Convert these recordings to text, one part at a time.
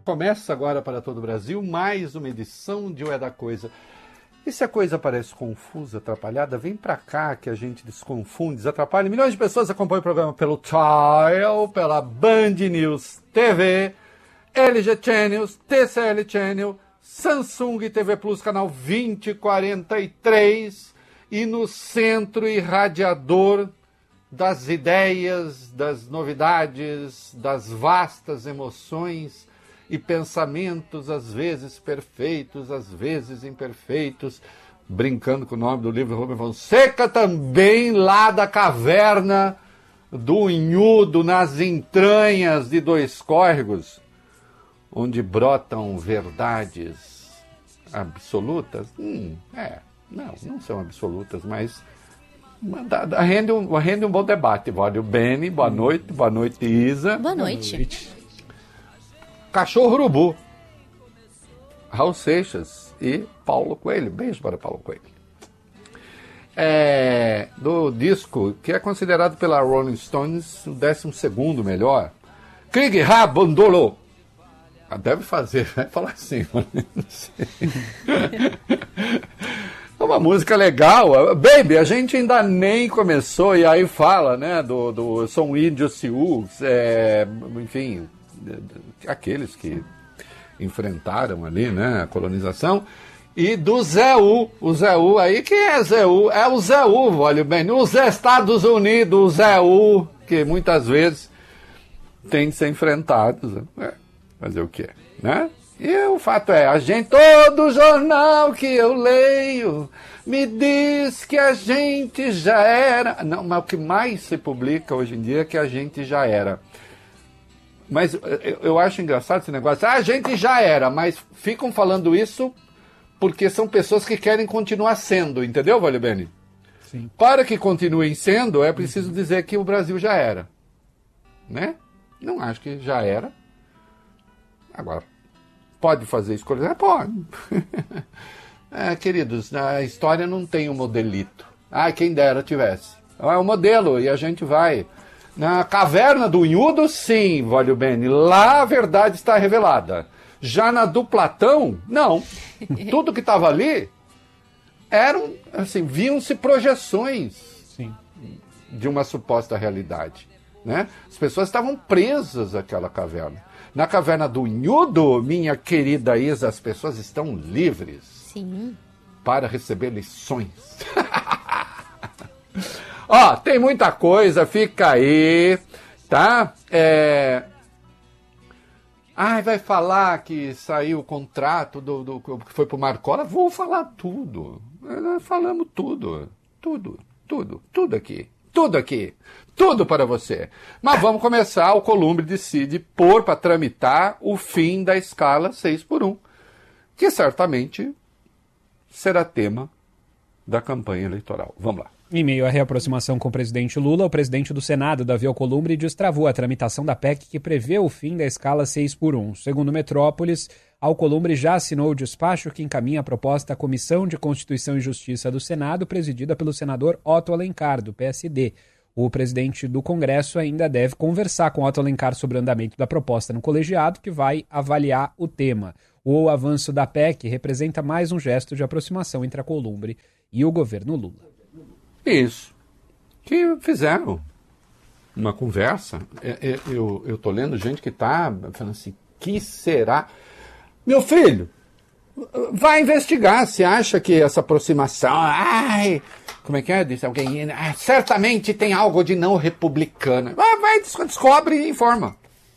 Começa agora para todo o Brasil mais uma edição de O É da Coisa. E se a coisa parece confusa, atrapalhada, vem pra cá que a gente desconfunde, desatrapalha. Milhões de pessoas acompanham o programa pelo Trial, pela Band News TV, LG Channels, TCL Channel, Samsung TV Plus, canal 2043 e no centro irradiador das ideias, das novidades, das vastas emoções e pensamentos, às vezes perfeitos, às vezes imperfeitos, brincando com o nome do livro Rubem Fonseca, também lá da caverna do Unhudo, nas entranhas de dois córregos, onde brotam verdades absolutas. Não são absolutas, mas rende um bom debate. Olha, o Beni, boa noite, Isa. Boa noite. Cachorro Urubu, Raul Seixas e Paulo Coelho. Beijo para Paulo Coelho. Do disco que é considerado pela Rolling Stones o 12º melhor, Krieg Rabondolo. Deve fazer, vai falar assim, não sei. É uma música legal. Baby, a gente ainda nem começou, e aí fala, né, do são índios Sioux, enfim, aqueles que enfrentaram ali, né, a colonização, e do Zé U. O Zé U, aí quem é Zé U? É o Zé U, olha bem, os Estados Unidos, o Zé U, que muitas vezes tem de ser enfrentados. Fazer o quê, né? E o fato é, todo jornal que eu leio me diz que a gente já era. Não, mas o que mais se publica hoje em dia é que a gente já era. Mas eu acho engraçado esse negócio. A gente já era, mas ficam falando isso porque são pessoas que querem continuar sendo, entendeu, Vale Bene? Sim. Para que continuem sendo, é preciso dizer que o Brasil já era. Né? Não acho que já era. Agora, pode fazer escolha? Pode. Queridos, a história não tem um modelito. Quem dera tivesse. É um modelo e a gente vai. Na caverna do Unhudo, sim, Vale Bene. Lá a verdade está revelada. Já na do Platão, não. Tudo que estava ali eram, assim, viam-se projeções, sim, de uma suposta realidade. Né? As pessoas estavam presas àquela caverna. Na caverna do Unhudo, minha querida Isa, as pessoas estão livres. Sim. Para receber lições. Tem muita coisa, fica aí, tá? Vai falar que saiu o contrato que foi pro Marcola? Vou falar tudo. Falamos tudo. Tudo aqui. Tudo para você. Mas vamos começar. O Columbre decide pôr para tramitar o fim da escala 6x1, que certamente será tema da campanha eleitoral. Vamos lá. Em meio à reaproximação com o presidente Lula, o presidente do Senado, Davi Alcolumbre, destravou a tramitação da PEC que prevê o fim da escala 6x1. Segundo Metrópolis, Alcolumbre já assinou o despacho que encaminha a proposta à Comissão de Constituição e Justiça do Senado, presidida pelo senador Otto Alencar, do PSD. O presidente do Congresso ainda deve conversar com Otto Alencar sobre o andamento da proposta no colegiado, que vai avaliar o tema. O avanço da PEC representa mais um gesto de aproximação entre a Alcolumbre e o governo Lula. Isso. Que fizeram uma conversa. Eu estou lendo gente que está falando assim, que será? Meu filho, vai investigar se acha que essa aproximação... como é que é? Disse alguém, certamente tem algo de não republicano. Vai, descobre e informa.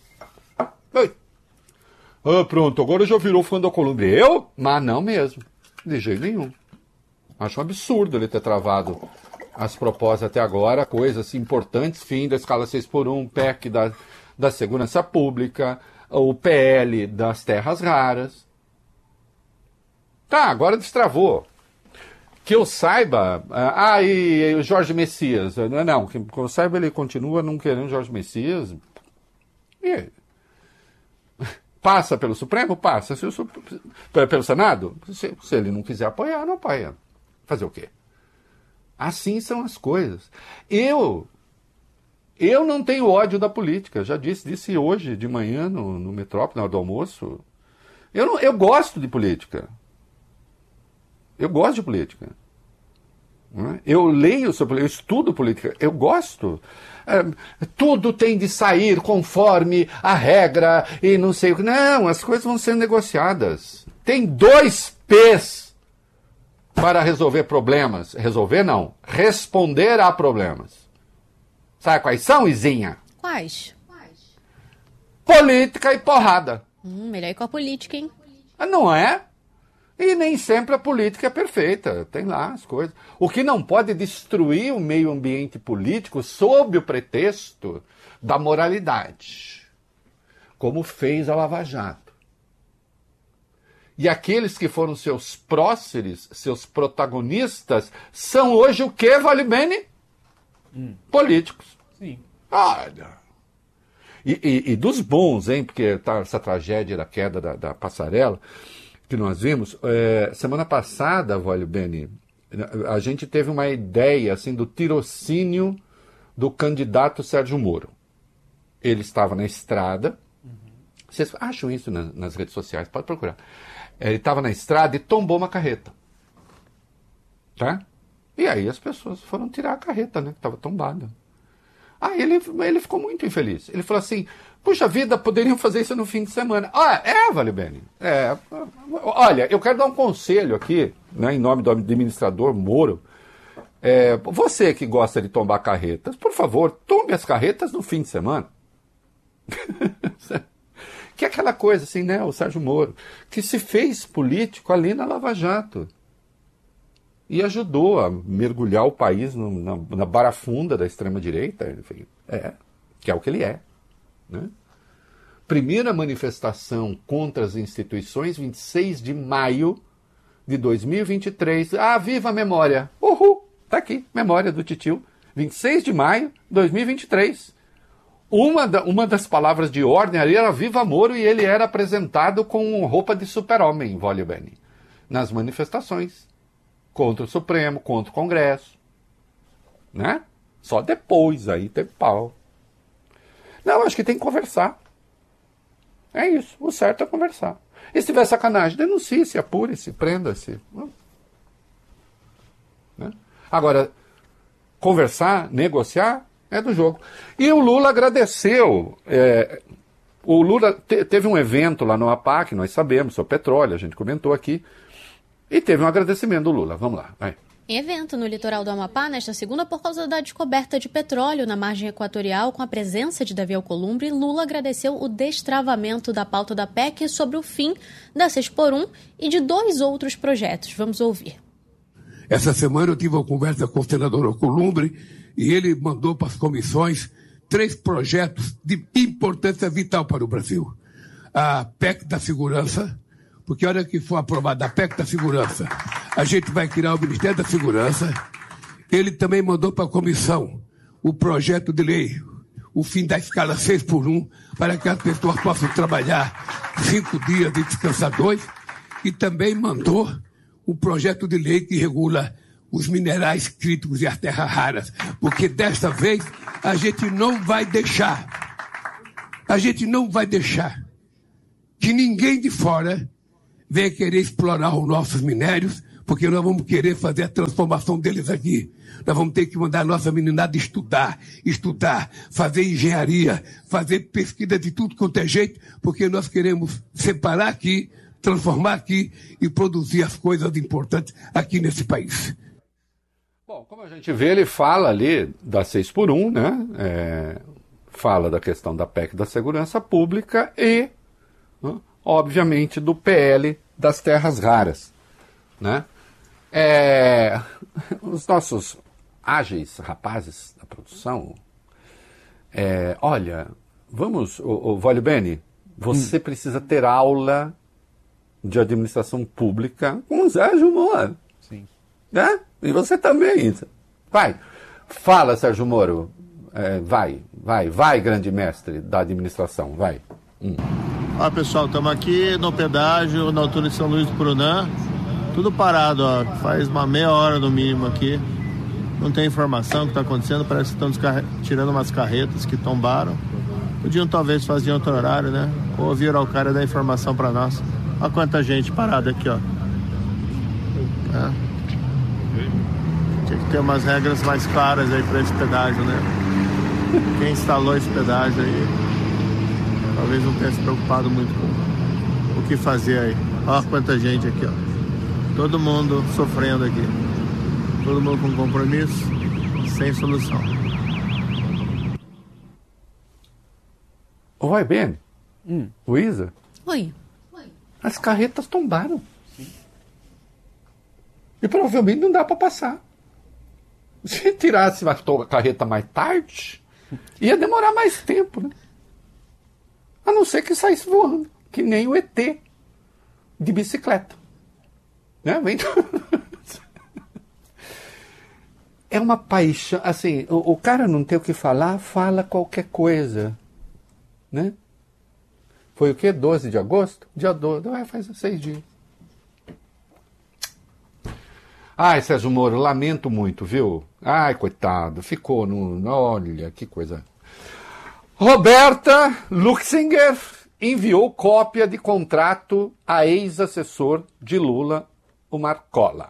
Pronto, agora já virou fã da Alcolumbre. Eu? Mas não mesmo. De jeito nenhum. Acho um absurdo ele ter travado as propostas até agora, coisas importantes, fim da escala 6x1, PEC da segurança pública, o PL das terras raras. Tá, agora destravou. Que eu saiba... e o Jorge Messias. Não, que eu saiba, ele continua não querendo Jorge Messias. Passa pelo Supremo? Passa. Pelo Senado? Se ele não quiser apoiar, não apoia. Fazer o quê? Assim são as coisas. Eu Eu não tenho ódio da política, já disse hoje de manhã no Metrópole, na hora do almoço. Eu gosto de política. Eu gosto de política. Eu leio sobre política, eu estudo política, eu gosto. Tudo tem de sair conforme a regra e não sei o que. Não, as coisas vão ser negociadas. Tem 2 P's para resolver problemas. Resolver não, responder a problemas. Sabe quais são, Izinha? Quais? Política e porrada. Melhor ir com a política, hein? Não é? E nem sempre a política é perfeita. Tem lá as coisas. O que não pode destruir o meio ambiente político sob o pretexto da moralidade. Como fez a Lava Jato. E aqueles que foram seus próceres, seus protagonistas, são hoje o quê, Vale Bene? Políticos. Sim. Olha. E dos bons, hein? Porque tá essa tragédia da queda da passarela que nós vimos. Semana passada, Vale Bene, a gente teve uma ideia assim, do tirocínio do candidato Sérgio Moro. Ele estava na estrada. Vocês acham isso nas redes sociais? Pode procurar. Ele estava na estrada e tombou uma carreta. Tá? E aí as pessoas foram tirar a carreta, né? Que estava tombada. Aí ele ficou muito infeliz. Ele falou assim, puxa vida, poderiam fazer isso no fim de semana. Vale Bene. Olha, eu quero dar um conselho aqui, né, em nome do administrador Moro. Você que gosta de tombar carretas, por favor, tombe as carretas no fim de semana. Que é aquela coisa assim, né? O Sérgio Moro, que se fez político ali na Lava Jato. E ajudou a mergulhar o país na barafunda da extrema-direita, enfim, que é o que ele é. Né? Primeira manifestação contra as instituições, 26 de maio de 2023. Viva a memória! Uhul! Tá aqui, memória do titio. 26 de maio de 2023. Uma das palavras de ordem ali era Viva Moro e ele era apresentado com roupa de super-homem, Vale Bene, nas manifestações. Contra o Supremo, contra o Congresso. Né? Só depois aí teve pau. Não, acho que tem que conversar. É isso. O certo é conversar. E se tiver sacanagem, denuncie-se, apure-se, prenda-se. Né? Agora, conversar, negociar, é do jogo. E o Lula agradeceu. O Lula teve um evento lá no APAC, que nós sabemos, sobre petróleo, a gente comentou aqui. E teve um agradecimento do Lula. Vamos lá, vai. Em evento no litoral do Amapá, nesta segunda, por causa da descoberta de petróleo na margem equatorial, com a presença de Davi Alcolumbre, Lula agradeceu o destravamento da pauta da PEC sobre o fim da 6x1 e de 2 outros projetos. Vamos ouvir. Essa semana eu tive uma conversa com o senador Alcolumbre e ele mandou para as comissões 3 projetos de importância vital para o Brasil. A PEC da segurança, porque a hora que for aprovada a PEC da segurança, a gente vai criar o Ministério da Segurança. Ele também mandou para a comissão o projeto de lei, o fim da escala 6x1, para que as pessoas possam trabalhar 5 dias e descansar 2. E também mandou o projeto de lei que regula os minerais críticos e as terras raras. Porque desta vez a gente não vai deixar que ninguém de fora venha querer explorar os nossos minérios, porque nós vamos querer fazer a transformação deles aqui. Nós vamos ter que mandar a nossa meninada estudar, fazer engenharia, fazer pesquisa de tudo quanto é jeito, porque nós queremos separar aqui, transformar aqui e produzir as coisas importantes aqui nesse país. Bom, como a gente vê, ele fala ali da 6x1, né? Fala da questão da PEC da segurança pública e, obviamente, do PL das terras raras, né? Os nossos ágeis rapazes da produção, olha, vamos, o Vale Bene, você precisa ter aula de administração pública com o Sérgio Moro. Sim. Né? E você também. Vai, fala, Sérgio Moro. Vai, grande mestre da administração, vai. Olá, pessoal, estamos aqui no pedágio, na altura de São Luís do Purunã. Tudo parado, ó. Faz uma meia hora no mínimo aqui. não tem informação do que está acontecendo, parece que estão tirando umas carretas que tombaram. Podiam talvez fazer outro horário, né? Ou vir ao cara dar informação para nós. Olha quanta gente parada aqui, ó. Tinha que ter umas regras mais claras aí para esse pedágio, né? Quem instalou esse pedágio aí talvez não tenha se preocupado muito com o que fazer aí. Olha quanta gente aqui, ó. Todo mundo sofrendo aqui. Todo mundo com compromisso, sem solução. Oi, Ben. Luísa. Oi. As carretas tombaram. E provavelmente não dá para passar. Se tirasse a carreta mais tarde, ia demorar mais tempo, né? A não ser que saísse voando, que nem o ET de bicicleta. Né? Vem... É uma paixão, assim, o cara não tem o que falar, fala qualquer coisa, né? Foi o quê? 12 de agosto? Dia 12, faz 6 dias. Ai, Sérgio Moro, lamento muito, viu? Ai, coitado, ficou no... Olha, que coisa. Roberta Luxinger enviou cópia de contrato a ex-assessor de Lula, o Marcola.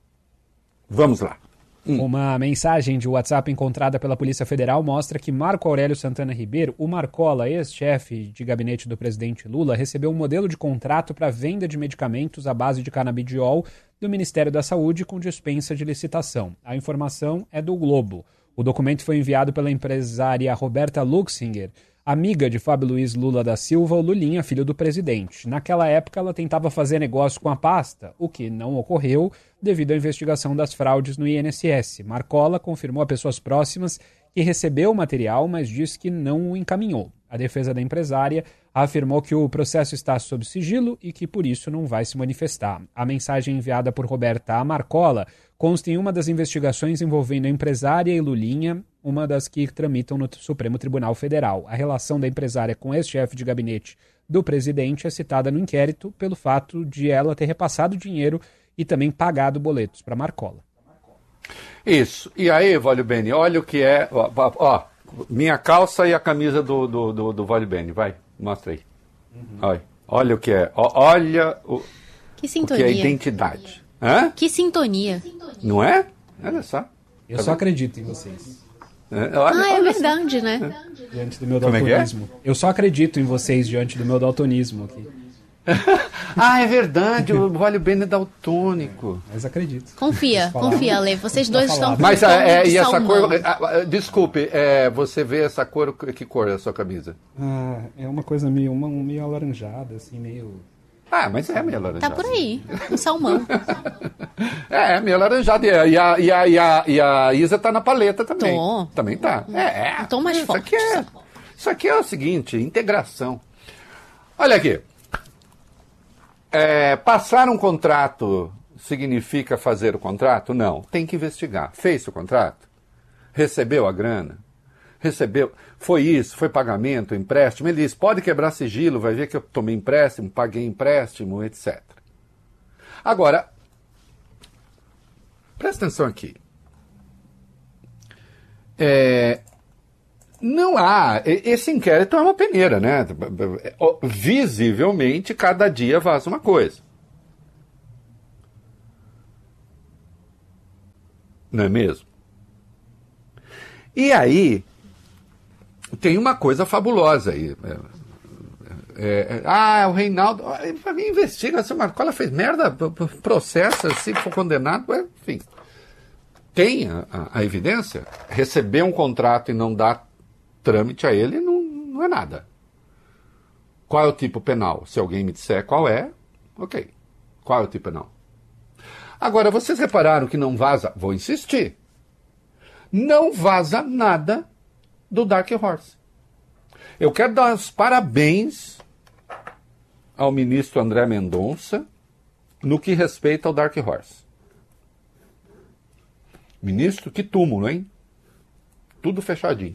Vamos lá. Uma mensagem de WhatsApp encontrada pela Polícia Federal mostra que Marco Aurélio Santana Ribeiro, o Marcola, ex-chefe de gabinete do presidente Lula, recebeu um modelo de contrato para venda de medicamentos à base de canabidiol do Ministério da Saúde com dispensa de licitação. A informação é do Globo. O documento foi enviado pela empresária Roberta Luxinger, amiga de Fábio Luiz Lula da Silva, o Lulinha, filho do presidente. Naquela época, ela tentava fazer negócio com a pasta, o que não ocorreu devido à investigação das fraudes no INSS. Marcola confirmou a pessoas próximas que recebeu o material, mas disse que não o encaminhou. A defesa da empresária afirmou que o processo está sob sigilo e que por isso não vai se manifestar. A mensagem enviada por Roberta a Marcola consta em uma das investigações envolvendo a empresária e Lulinha, uma das que tramitam no Supremo Tribunal Federal. A relação da empresária com ex-chefe de gabinete do presidente é citada no inquérito pelo fato de ela ter repassado dinheiro e também pagado boletos para Marcola. Isso. E aí, Vólio Bene, olha o que é... Ó, minha calça e a camisa do Vólio Bene. Vai, mostra aí. Olha o que é. Olha Que o sintonia. que é identidade. Hã? Que sintonia. Não é? Olha só. Eu só acredito em vocês. É verdade, né? Diante do meu Como é que é? daltonismo. Eu só acredito em vocês diante do meu daltonismo aqui. É verdade, o Vólio Bene é daltônico. Mas acredito. Confia, Lê. Vocês dois estão com Mas tom de e essa salmão. cor... desculpe, você vê essa cor, que cor é a sua camisa? É uma coisa meio alaranjada, assim, meio... Mas é meio alaranjada. Tá por aí, um salmão. Meio alaranjada. E a Isa tá na paleta também. Tô. Também tá. Um tom mais forte. Isso aqui é o seguinte, integração. Olha aqui. Passar um contrato significa fazer o contrato? Não. Tem que investigar. Fez o contrato? Recebeu a grana? Recebeu? Foi isso? Foi pagamento, empréstimo? Ele diz, pode quebrar sigilo, vai ver que eu tomei empréstimo, paguei empréstimo, etc. Agora, presta atenção aqui. Não há... Esse inquérito é uma peneira, né? Visivelmente, cada dia vaza uma coisa. Não é mesmo? E aí, tem uma coisa fabulosa aí. O Reinaldo... Investiga, se o Marcola fez merda, processa, se for condenado, enfim. Tem a evidência. Receber um contrato e não dar trâmite a ele não é nada. Qual é o tipo penal? Se alguém me disser qual é, ok. Qual é o tipo penal? Agora, vocês repararam que não vaza? Vou insistir. Não vaza nada do Dark Horse. Eu quero dar os parabéns ao ministro André Mendonça no que respeita ao Dark Horse. Ministro, que túmulo, hein? Tudo fechadinho.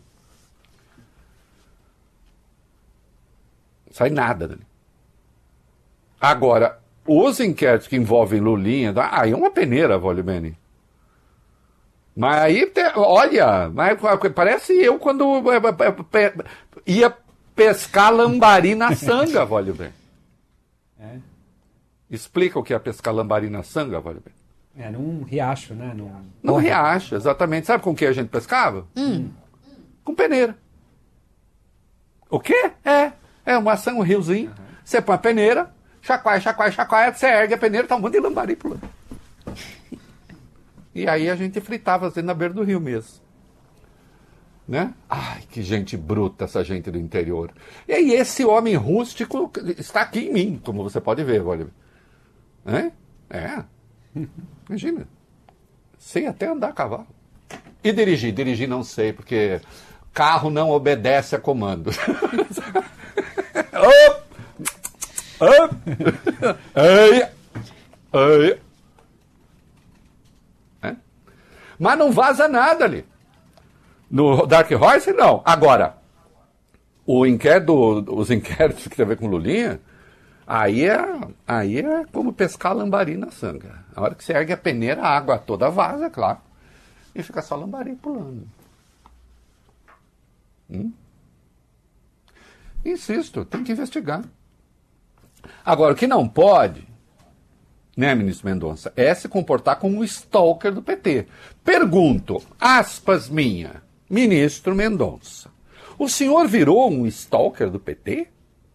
Sai nada dali. Agora, os inquéritos que envolvem Lulinha, é uma peneira, Vólio Bene. Mas aí, olha, parece eu quando ia pescar lambari na sanga, olha bem. Explica o que é pescar lambari na sanga, olha bem. Num riacho, né? Num riacho, exatamente. Sabe com que a gente pescava? Com peneira. O quê? Uma sanga, um riozinho. Uhum. Você põe a peneira, chacoalha, você ergue a peneira, tá um monte de lambari pulando. E aí a gente fritava assim na beira do rio mesmo. Né? Ai, que gente bruta essa gente do interior. E aí esse homem rústico está aqui em mim, como você pode ver, olha. Imagina. Sei até andar a cavalo. E dirigir não sei, porque carro não obedece a comando. Mas não vaza nada ali. No Dark Horse, não. Agora, os inquéritos que tem a ver com Lulinha, aí é como pescar lambari na sanga. A hora que você ergue a peneira, a água toda vaza, claro. E fica só lambari pulando. Insisto, tem que investigar. Agora, o que não pode, né, ministro Mendonça, é se comportar como um stalker do PT. Pergunto, aspas minha, ministro Mendonça, o senhor virou um stalker do PT?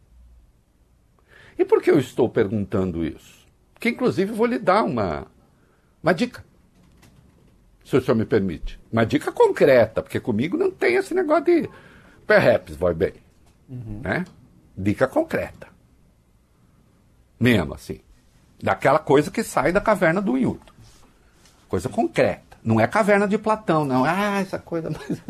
E por que eu estou perguntando isso? Porque, inclusive, vou lhe dar uma dica, se o senhor me permite. Uma dica concreta, porque comigo não tem esse negócio de perhaps, vai bem. Né? Dica concreta. Mesmo assim. Daquela coisa que sai da caverna do Inhuto. Coisa concreta. Não é caverna de Platão, não. Essa coisa mais...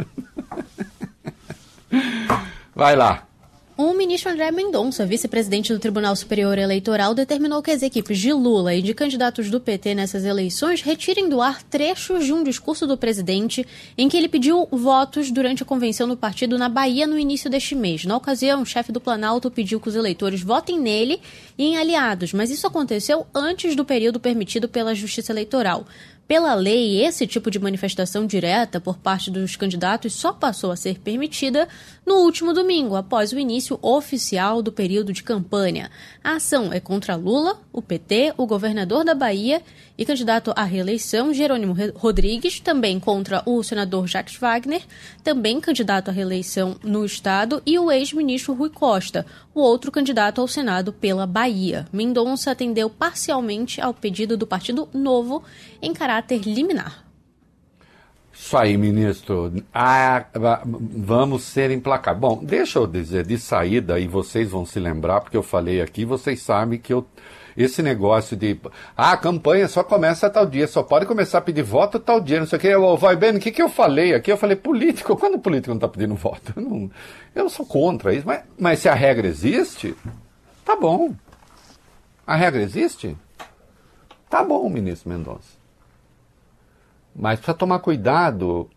Vai lá. O ministro André Mendonça, vice-presidente do Tribunal Superior Eleitoral, determinou que as equipes de Lula e de candidatos do PT nessas eleições retirem do ar trechos de um discurso do presidente em que ele pediu votos durante a convenção do partido na Bahia no início deste mês. Na ocasião, o chefe do Planalto pediu que os eleitores votem nele e em aliados, mas isso aconteceu antes do período permitido pela Justiça Eleitoral. Pela lei, esse tipo de manifestação direta por parte dos candidatos só passou a ser permitida no último domingo, após o início oficial do período de campanha. A ação é contra Lula, o PT, o governador da Bahia e candidato à reeleição, Jerônimo Rodrigues, também contra o senador Jacques Wagner, também candidato à reeleição no estado, e o ex-ministro Rui Costa, o outro candidato ao Senado pela Bahia. Mendonça atendeu parcialmente ao pedido do Partido Novo em caráter liminar. Isso aí, ministro. Vamos ser implacáveis. Bom, deixa eu dizer, de saída, e vocês vão se lembrar, porque eu falei aqui, vocês sabem que esse negócio de... a campanha só começa tal dia, só pode começar a pedir voto tal dia, não sei o que. Vai bem, o que eu falei aqui? Eu falei político. Quando o político não está pedindo voto? Eu sou contra isso. Mas se a regra existe, tá bom. A regra existe? Tá bom, ministro Mendonça. Mas precisa tomar cuidado.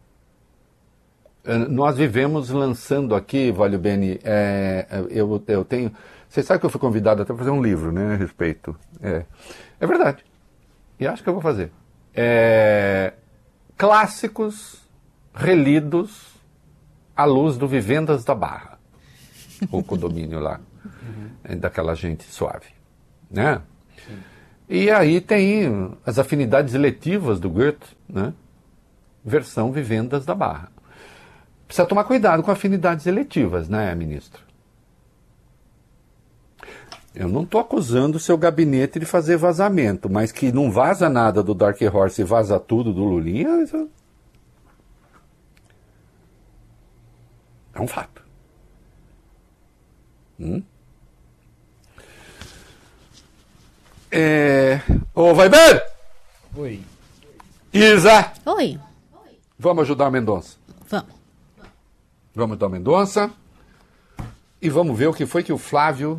Nós vivemos lançando aqui, Valio Beni, eu tenho... Você sabe que eu fui convidado até para fazer um livro, né, a respeito. É verdade. E acho que eu vou fazer. Clássicos relidos à luz do Vivendas da Barra. O condomínio lá, daquela gente suave. Né? Sim. E aí tem as afinidades eletivas do Goethe, né? Versão Vivendas da Barra. Precisa tomar cuidado com afinidades eletivas, né, ministro? Eu não estou acusando o seu gabinete de fazer vazamento, mas que não vaza nada do Dark Horse e vaza tudo do Lulinha, isso é um fato. Vai bem? Oi. Isa. Oi. Vamos ajudar a Mendonça. Vamos ajudar a Mendonça. E vamos ver o que foi que o Flávio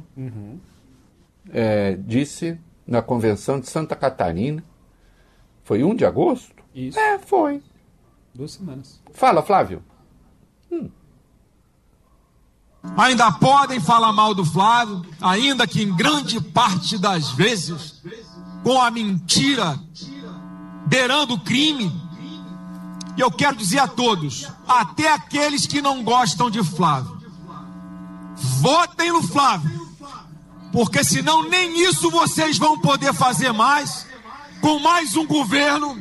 disse na convenção de Santa Catarina. Foi 1 de agosto? Isso. Foi. 2 semanas. Fala, Flávio. Ainda podem falar mal do Flávio, ainda que em grande parte das vezes, com a mentira, beirando o crime, E eu quero dizer a todos, até aqueles que não gostam de Flávio, votem no Flávio, porque senão nem isso vocês vão poder fazer mais, com mais um governo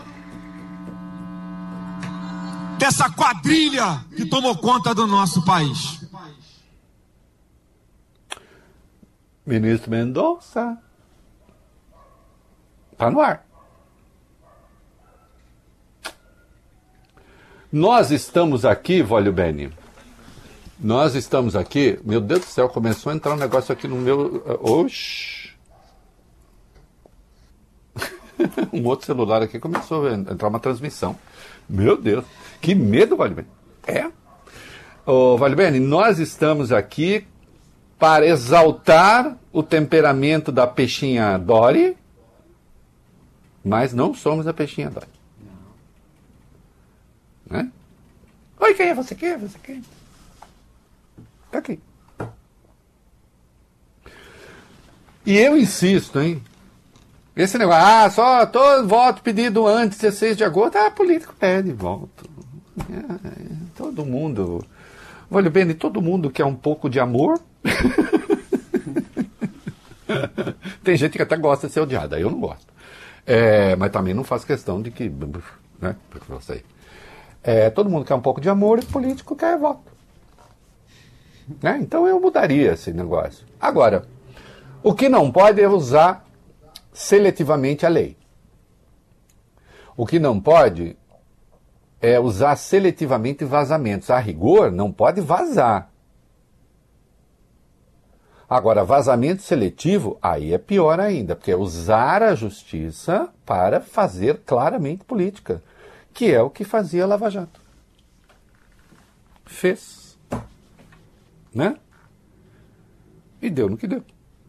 dessa quadrilha que tomou conta do nosso país. Ministro Mendonça, está no ar. Nós estamos aqui, Vólio Beni. Nós estamos aqui. Meu Deus do céu, começou a entrar um negócio aqui no meu. Oxi! Um outro celular aqui começou a entrar uma transmissão. Meu Deus, que medo, Vólio Beni. Ô, Vólio Beni, nós estamos aqui para exaltar o temperamento da peixinha Dory, mas não somos a peixinha Dory. Né? Oi, quem é você? Quem é você? Quem? Tá aqui. E eu insisto, hein? Esse negócio, só todo voto pedido antes de 16 de agosto, político pede voto. Todo mundo. Olha bem, todo mundo quer um pouco de amor. Tem gente que até gosta de ser odiada, eu não gosto. Mas também não faço questão de que. Né? Todo mundo quer um pouco de amor e político quer voto. Né? Então eu mudaria esse negócio. Agora, o que não pode é usar seletivamente a lei. O que não pode é usar seletivamente vazamentos. A rigor, não pode vazar. Agora, vazamento seletivo, aí é pior ainda, porque é usar a justiça para fazer claramente política, que é o que fazia a Lava Jato. Fez. Né? E deu no que deu.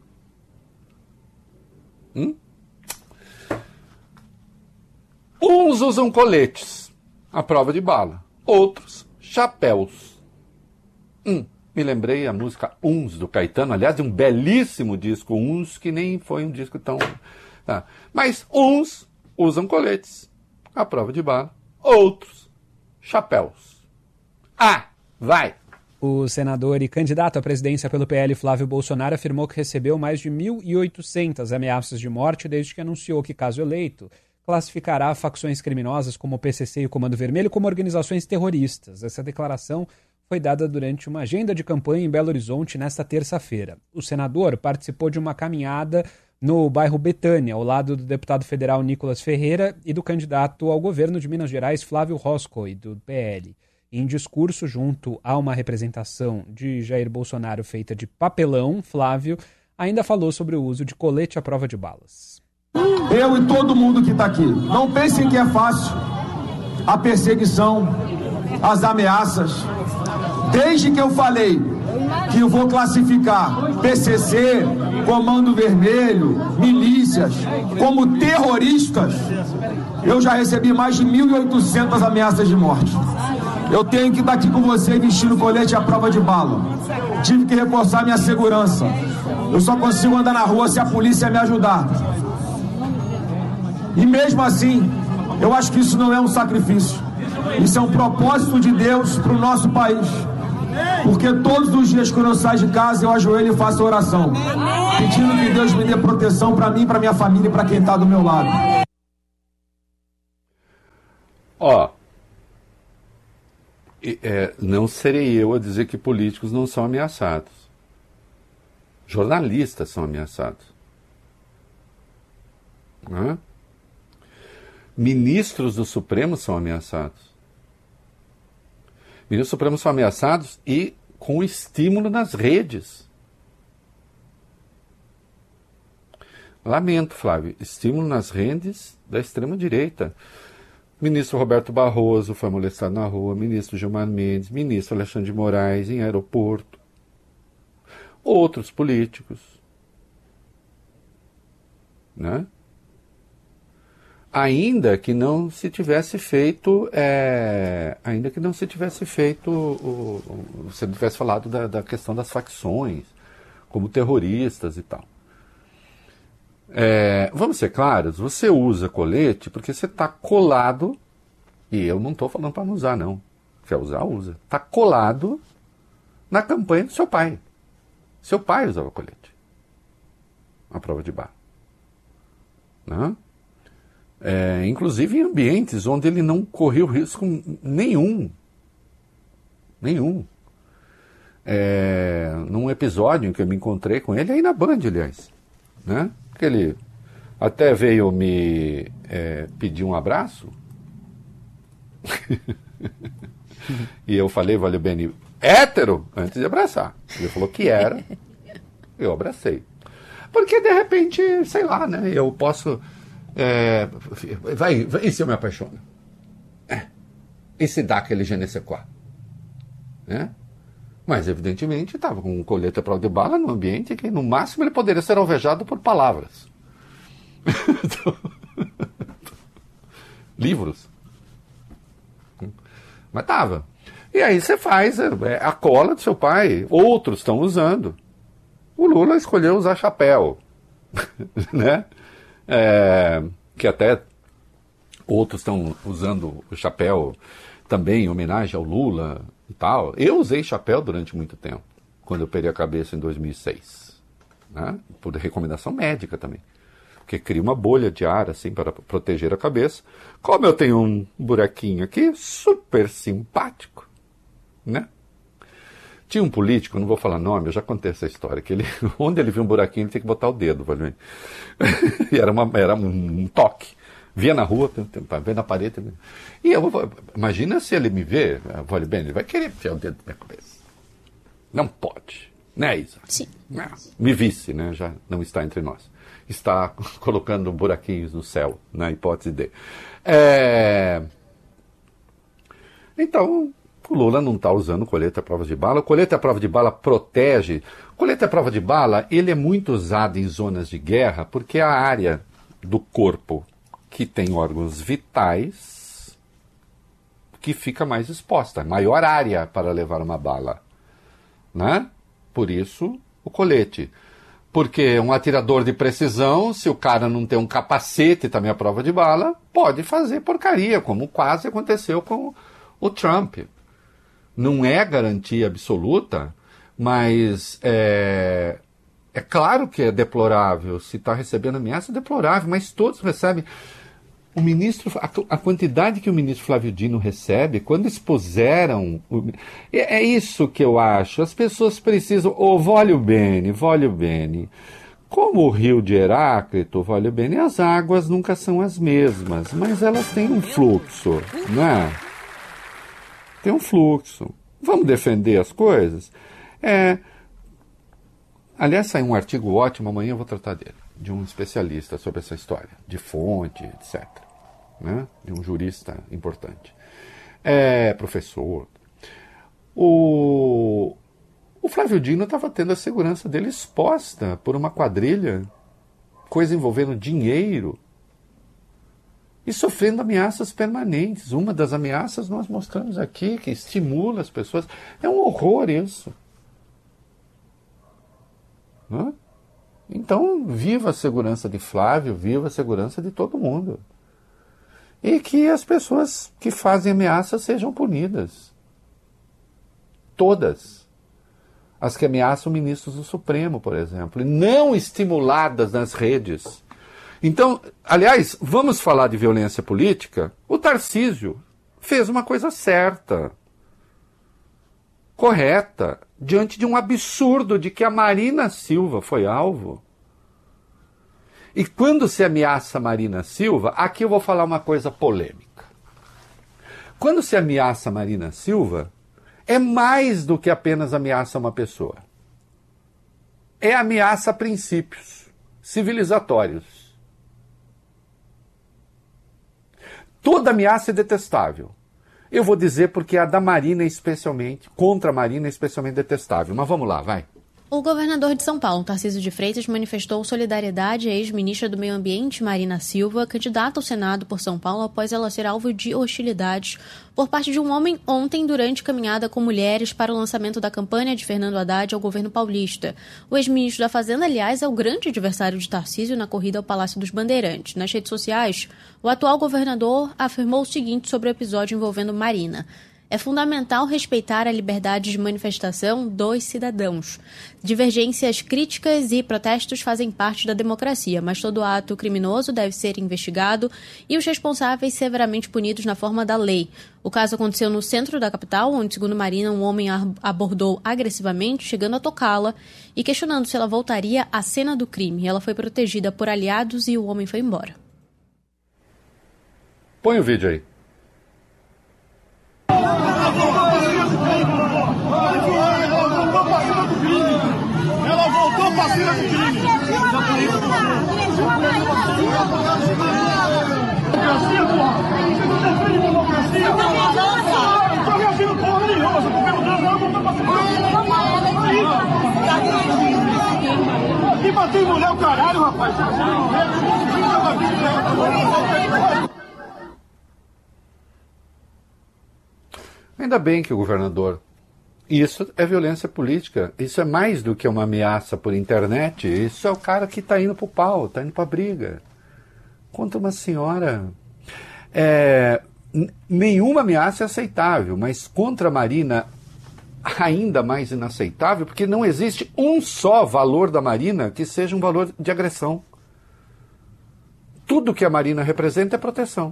Uns usam coletes, à prova de bala. Outros, chapéus. Me lembrei a música Uns, do Caetano, aliás, de um belíssimo disco, Uns, que nem foi um disco tão... Mas uns usam coletes, à prova de bala. Outros, chapéus. Vai! O senador e candidato à presidência pelo PL, Flávio Bolsonaro, afirmou que recebeu mais de 1.800 ameaças de morte desde que anunciou que, caso eleito, classificará facções criminosas como o PCC e o Comando Vermelho como organizações terroristas. Essa declaração foi dada durante uma agenda de campanha em Belo Horizonte nesta terça-feira. O senador participou de uma caminhada no bairro Betânia, ao lado do deputado federal Nicolas Ferreira e do candidato ao governo de Minas Gerais, Flávio Roscoe, do PL. Em discurso junto a uma representação de Jair Bolsonaro feita de papelão, Flávio ainda falou sobre o uso de colete à prova de balas. Eu e todo mundo que está aqui, não pensem que é fácil a perseguição, as ameaças. Desde que eu falei que eu vou classificar PCC, Comando Vermelho, milícias como terroristas, eu já recebi mais de 1.800 ameaças de morte. Eu tenho que estar aqui com você vestindo colete à prova de bala. Tive que reforçar minha segurança. Eu só consigo andar na rua se a polícia me ajudar. E mesmo assim, eu acho que isso não é um sacrifício. Isso é um propósito de Deus para o nosso país. Porque todos os dias quando eu saio de casa, eu ajoelho e faço oração, pedindo que Deus me dê proteção para mim, para minha família e para quem está do meu lado. Não serei eu a dizer que políticos não são ameaçados. Jornalistas são ameaçados. Ministros do Supremo são ameaçados. Ministros do Supremo são ameaçados e com estímulo nas redes. Lamento, Flávio, estímulo nas redes da extrema-direita. Ministro Roberto Barroso foi molestado na rua, ministro Gilmar Mendes, ministro Alexandre de Moraes em aeroporto. Outros políticos. Né? Ainda que não se tivesse feito, você tivesse falado da questão das facções, como terroristas e tal. Vamos ser claros, você usa colete porque você está colado E eu não estou falando para não usar, não. Quer usar, usa. Está colado na campanha do seu pai. Seu pai usava colete. A prova de bala. Né? Inclusive em ambientes onde ele não correu risco nenhum. Num episódio em que eu me encontrei com ele, aí na Band, aliás. Né? Que ele até veio me pedir um abraço. E eu falei, valeu bem, hétero, antes de abraçar. Ele falou que era. Eu abracei. Porque de repente, sei lá, né? Eu posso. E se eu me apaixono? E se dá aquele je ne sais quoi? Né? Mas evidentemente estava com um colete à prova de bala num ambiente que no máximo ele poderia ser alvejado por palavras. Livros. Mas estava. E aí você faz a cola do seu pai. Outros estão usando. O Lula escolheu usar chapéu. Né? Que até outros estão usando o chapéu também em homenagem ao Lula e tal. Eu usei chapéu durante muito tempo, quando eu perdi a cabeça em 2006. Né? Por recomendação médica também. Porque cria uma bolha de ar assim para proteger a cabeça. Como eu tenho um buraquinho aqui, super simpático, né? Tinha um político, não vou falar nome, eu já contei essa história, que onde ele viu um buraquinho, ele tinha que botar o dedo, valeu? E era um toque. Via na rua, vê na parede. E imagina se ele me vê, valeu bem, ele vai querer enfiar o dedo na minha cabeça. Não pode, né, Isa? Sim. Não. Me visse, né? Já não está entre nós. Está colocando buraquinhos no céu, na hipótese de. Então, o Lula não está usando colete à prova de bala. O colete à prova de bala protege. O colete à prova de bala, ele é muito usado em zonas de guerra porque é a área do corpo que tem órgãos vitais que fica mais exposta. Maior área para levar uma bala. Né? Por isso, o colete. Porque um atirador de precisão, se o cara não tem um capacete também à prova de bala, pode fazer porcaria, como quase aconteceu com o Trump. Não é garantia absoluta, mas é claro que é deplorável. Se está recebendo ameaça, é deplorável, mas todos recebem. O ministro, a quantidade que o ministro Flávio Dino recebe, quando expuseram... É isso que eu acho. As pessoas precisam... voglio bene. Como o rio de Heráclito, voglio bene, as águas nunca são as mesmas, mas elas têm um fluxo, né? Tem um fluxo. Vamos defender as coisas? Aliás, saiu um artigo ótimo, amanhã eu vou tratar dele, de um especialista sobre essa história, de fonte, etc. Né? De um jurista importante. Professor. O Flávio Dino estava tendo a segurança dele exposta por uma quadrilha, coisa envolvendo dinheiro, e sofrendo ameaças permanentes. Uma das ameaças nós mostramos aqui, que estimula as pessoas. É um horror isso. Né? Então, viva a segurança de Flávio, viva a segurança de todo mundo. E que as pessoas que fazem ameaças sejam punidas. Todas. As que ameaçam ministros do Supremo, por exemplo, e não estimuladas nas redes. Então, aliás, vamos falar de violência política? O Tarcísio fez uma coisa certa, correta, diante de um absurdo de que a Marina Silva foi alvo. E quando se ameaça a Marina Silva, aqui eu vou falar uma coisa polêmica. Quando se ameaça a Marina Silva, é mais do que apenas ameaça a uma pessoa. É ameaça a princípios civilizatórios. Toda ameaça é detestável. Eu vou dizer porque a da Marina especialmente, contra a Marina é especialmente detestável. Mas vamos lá, vai. O governador de São Paulo, Tarcísio de Freitas, manifestou solidariedade à ex-ministra do Meio Ambiente, Marina Silva, candidata ao Senado por São Paulo após ela ser alvo de hostilidades por parte de um homem ontem durante caminhada com mulheres para o lançamento da campanha de Fernando Haddad ao governo paulista. O ex-ministro da Fazenda, aliás, é o grande adversário de Tarcísio na corrida ao Palácio dos Bandeirantes. Nas redes sociais, o atual governador afirmou o seguinte sobre o episódio envolvendo Marina: é fundamental respeitar a liberdade de manifestação dos cidadãos. Divergências críticas e protestos fazem parte da democracia, mas todo ato criminoso deve ser investigado e os responsáveis severamente punidos na forma da lei. O caso aconteceu no centro da capital, onde, segundo Marina, um homem a abordou agressivamente, chegando a tocá-la e questionando se ela voltaria à cena do crime. Ela foi protegida por aliados e o homem foi embora. Põe o vídeo aí. Ela voltou pra cima do crime. Democracia, porra! Você não defende democracia? Eu não tô reagindo porra nenhuma, você tá perguntando, ela voltou pra cima. Aqui bateu em mulher o caralho, rapaz. Ainda bem que o governador... Isso é violência política. Isso é mais do que uma ameaça por internet. Isso é o cara que está indo para o pau, está indo para a briga. Contra uma senhora... nenhuma ameaça é aceitável, mas contra a Marina ainda mais inaceitável, porque não existe um só valor da Marina que seja um valor de agressão. Tudo que a Marina representa é proteção.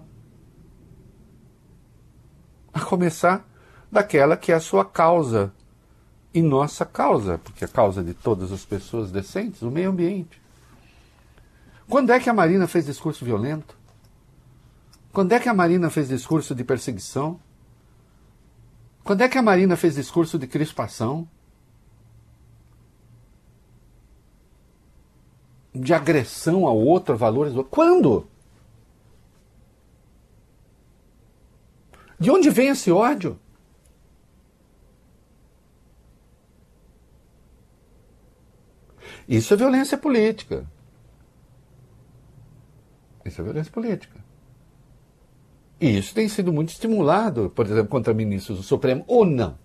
A começar daquela que é a sua causa e nossa causa, porque a causa de todas as pessoas decentes, o meio ambiente. Quando é que a Marina fez discurso violento? Quando é que a Marina fez discurso de perseguição? Quando é que a Marina fez discurso de crispação? De agressão a outro, valores... Quando? De onde vem esse ódio? Isso é violência política. Isso é violência política. E isso tem sido muito estimulado, por exemplo, contra ministros do Supremo, ou não.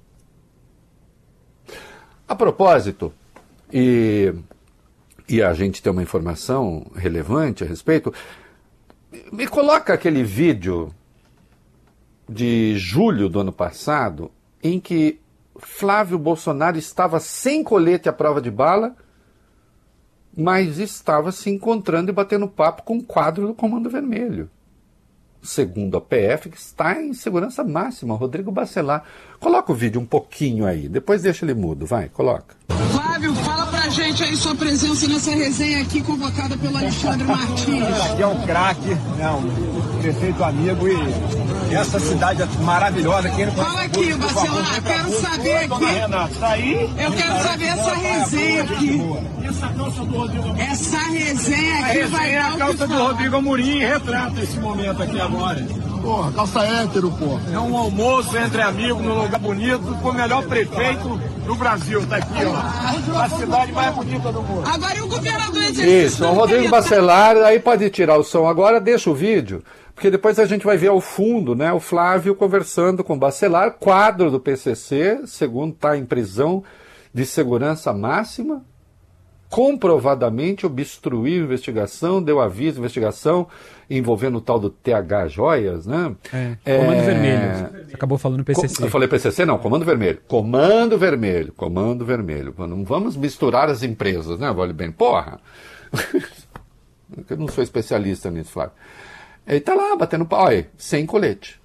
A propósito, e a gente tem uma informação relevante a respeito, me coloca aquele vídeo de julho do ano passado, em que Flávio Bolsonaro estava sem colete à prova de bala, mas estava se encontrando e batendo papo com um quadro do Comando Vermelho. Segundo a PF, que está em segurança máxima, Rodrigo Bacelar. Coloca o vídeo um pouquinho aí, depois deixa ele mudo, vai, coloca. Flávio, fala pra gente aí sua presença nessa resenha aqui convocada pelo Alexandre Martins. Aqui é um craque, né, um prefeito amigo e essa cidade é maravilhosa. Fala aqui, Bacelar, quero saber aqui. Renato, tá aí? Eu quero saber essa resenha aqui. Essa resenha aqui vai dar a calça do Rodrigo Amorim retrata esse momento aqui agora. Porra, calça hétero, porra. É um almoço entre amigos num lugar bonito com o melhor prefeito do Brasil. Tá aqui, ó. A cidade mais bonita do mundo. Agora e o governador Isso, o Rodrigo Bacelar, aí pode tirar o som agora, deixa o vídeo, porque depois a gente vai ver ao fundo, né, o Flávio conversando com o Bacelar, quadro do PCC, segundo está em prisão de segurança máxima, comprovadamente obstruiu a investigação, deu aviso de investigação envolvendo o tal do TH Joias, né? Comando Vermelho. Você acabou falando PCC. Eu falei PCC? Não, Comando Vermelho. Comando Vermelho. Comando Vermelho. Não vamos misturar as empresas, né, Vale Bem? Porra! Eu não sou especialista nisso, Flávio. Ele tá lá, batendo pau, olha, sem colete.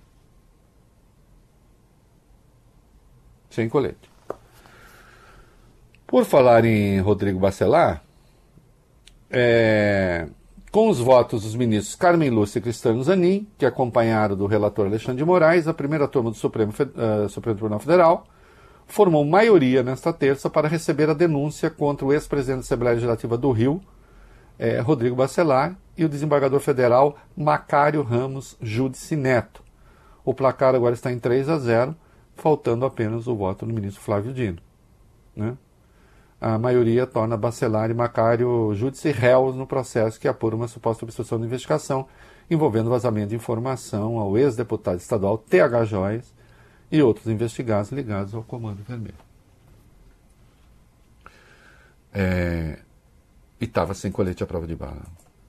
Sem colete. Por falar em Rodrigo Bacelar, com os votos dos ministros Carmen Lúcia e Cristiano Zanin, que acompanharam do relator Alexandre de Moraes, a primeira turma do Supremo Tribunal Federal formou maioria nesta terça para receber a denúncia contra o ex-presidente da Assembleia Legislativa do Rio, Rodrigo Bacelar, e o desembargador federal Macário Ramos Judici Neto. O placar agora está em 3-0, faltando apenas o voto do ministro Flávio Dino, né? a maioria torna Bacelar e Macário Júdice réus no processo que apura uma suposta obstrução de investigação envolvendo vazamento de informação ao ex-deputado estadual T.H. Joias e outros investigados ligados ao Comando Vermelho. E estava sem colete à prova de bala.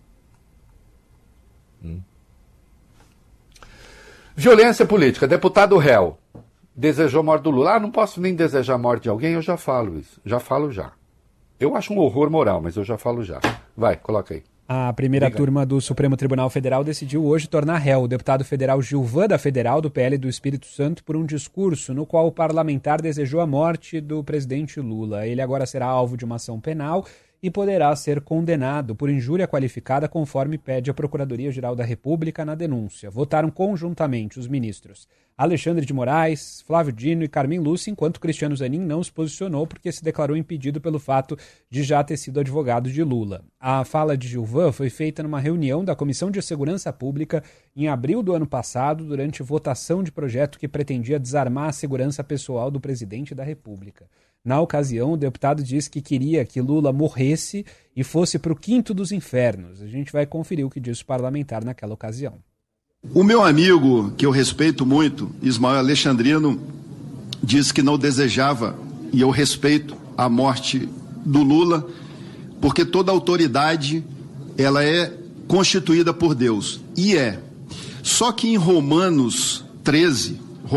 Violência política. Deputado réu desejou a morte do Lula. Não posso nem desejar a morte de alguém, eu já falo isso. Já falo já. Eu acho um horror moral, mas eu já falo já. Vai, coloca aí. A primeira turma do Supremo Tribunal Federal decidiu hoje tornar réu o deputado federal Gilvan da Federal, do PL do Espírito Santo, por um discurso no qual o parlamentar desejou a morte do presidente Lula. Ele agora será alvo de uma ação penal e poderá ser condenado por injúria qualificada, conforme pede a Procuradoria-Geral da República na denúncia. Votaram conjuntamente os ministros Alexandre de Moraes, Flávio Dino e Carmen Lúcia, enquanto Cristiano Zanin não se posicionou porque se declarou impedido pelo fato de já ter sido advogado de Lula. A fala de Gilvan foi feita numa reunião da Comissão de Segurança Pública em abril do ano passado, durante votação de projeto que pretendia desarmar a segurança pessoal do presidente da República. Na ocasião, o deputado disse que queria que Lula morresse e fosse para o quinto dos infernos. A gente vai conferir o que disse o parlamentar naquela ocasião. O meu amigo, que eu respeito muito, Ismael Alexandrino, disse que não desejava, e eu respeito, a morte do Lula, porque toda autoridade ela é constituída por Deus. E é. Só que em Romanos 13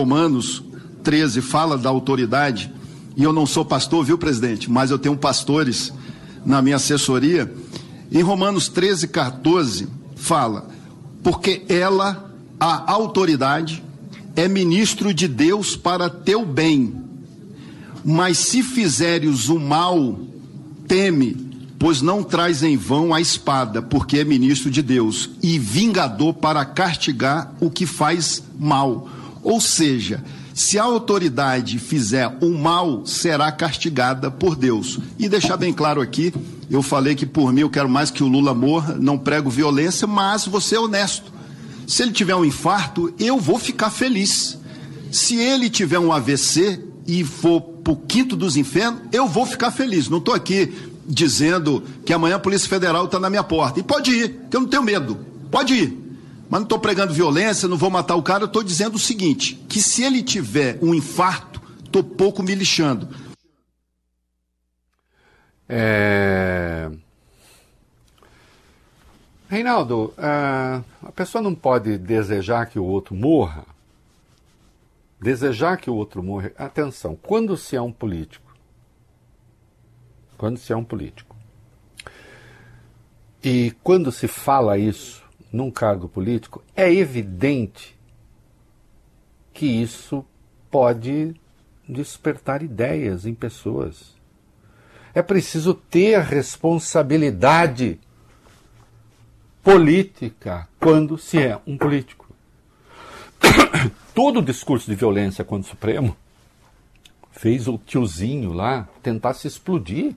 fala da autoridade, e eu não sou pastor, viu, presidente? Mas eu tenho pastores na minha assessoria. Em Romanos 13:14 fala: porque ela, a autoridade, é ministro de Deus para teu bem. Mas se fizeres o mal, teme, pois não traz em vão a espada, porque é ministro de Deus, e vingador para castigar o que faz mal. Ou seja, se a autoridade fizer o mal, será castigada por Deus. E deixar bem claro aqui, eu falei que por mim eu quero mais que o Lula morra, não prego violência, mas vou ser honesto. Se ele tiver um infarto, eu vou ficar feliz. Se ele tiver um AVC e for pro quinto dos infernos, eu vou ficar feliz. Não estou aqui dizendo que amanhã a Polícia Federal está na minha porta. E pode ir, que eu não tenho medo. Pode ir. Mas não estou pregando violência, não vou matar o cara. Eu estou dizendo o seguinte, que se ele tiver um infarto, estou pouco me lixando. Reinaldo, a pessoa não pode desejar que o outro morra. Desejar que o outro morra. Atenção, quando se é um político, e quando se fala isso num cargo político, é evidente que isso pode despertar ideias em pessoas. É preciso ter responsabilidade política quando se é um político. Todo o discurso de violência contra o Supremo fez o tiozinho lá tentar se explodir